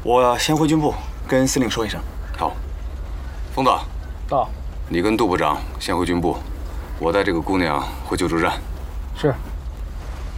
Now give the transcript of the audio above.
我先回军部，跟司令说一声。 好，疯子， 到。 你跟杜部长先回军部，我带这个姑娘回救助站。 是。